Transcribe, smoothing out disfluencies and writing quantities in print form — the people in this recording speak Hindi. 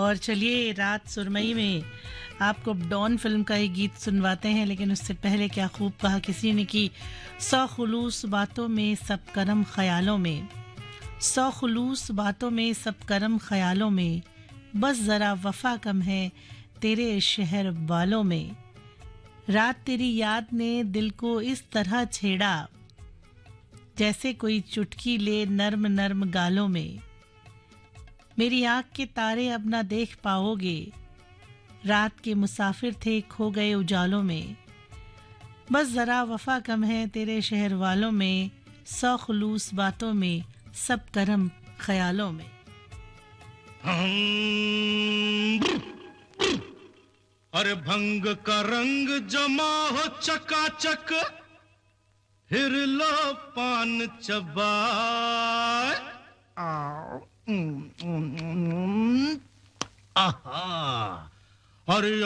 और चलिए रात सुरमई में आपको डॉन फिल्म का एक गीत सुनवाते हैं, लेकिन उससे पहले क्या खूब कहा किसी ने कि 100 खुलूस बातों में सब करम ख्यालों में, 100 खुलूस बातों में सब करम ख्यालों में, बस जरा वफा कम है तेरे शहर वालों में। रात तेरी याद ने दिल को इस तरह छेड़ा, जैसे कोई चुटकी ले नर्म नर्म गालों में। मेरी आँख के तारे अब ना देख पाओगे, रात के मुसाफिर थे खो गए उजालों में। बस जरा वफा कम है तेरे शहर वालों में, 100 खुलूस बातों में सब करम ख्यालों में। अरे भंग का रंग जमा हो चकाचक, फिर लो पान चबाए। आहा, अरे